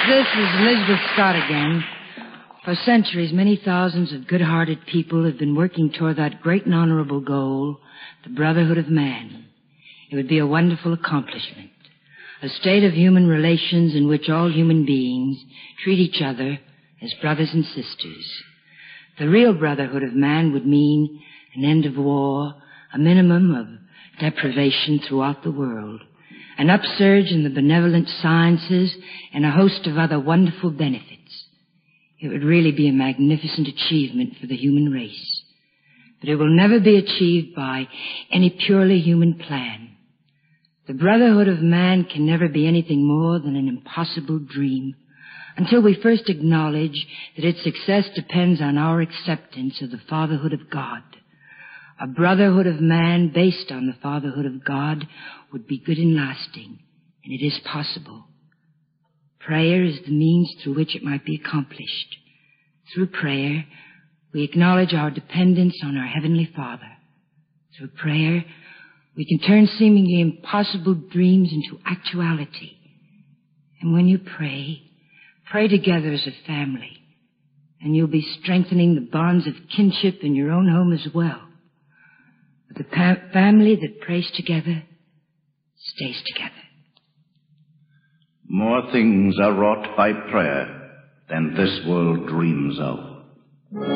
This is Elizabeth Scott again. For centuries, many thousands of good-hearted people have been working toward that great and honorable goal, the brotherhood of man. It would be a wonderful accomplishment. A state of human relations in which all human beings treat each other as brothers and sisters. The real brotherhood of man would mean an end of war, a minimum of deprivation throughout the world, an upsurge in the benevolent sciences, and a host of other wonderful benefits. It would really be a magnificent achievement for the human race. But it will never be achieved by any purely human plan. The brotherhood of man can never be anything more than an impossible dream until we first acknowledge that its success depends on our acceptance of the fatherhood of God. A brotherhood of man based on the fatherhood of God would be good and lasting, and it is possible. Prayer is the means through which it might be accomplished. Through prayer, we acknowledge our dependence on our Heavenly Father. Through prayer, we can turn seemingly impossible dreams into actuality. And when you pray, pray together as a family, and you'll be strengthening the bonds of kinship in your own home as well. But the family that prays together stays together. More things are wrought by prayer than this world dreams of.